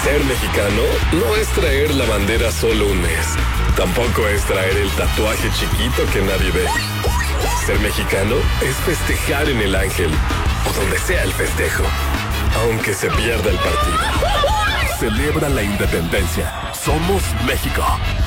Ser mexicano no es traer la bandera solo un mes. Tampoco es traer el tatuaje chiquito que nadie ve. Ser mexicano es festejar en el Ángel o donde sea el festejo, aunque se pierda el partido. Celebra la independencia. Somos México.